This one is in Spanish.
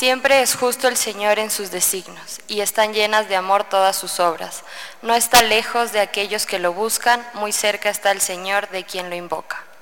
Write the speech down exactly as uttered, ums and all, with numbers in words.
Siempre es justo el Señor en sus designios, y están llenas de amor todas sus obras. No está lejos de aquellos que lo buscan, muy cerca está el Señor de quien lo invoca.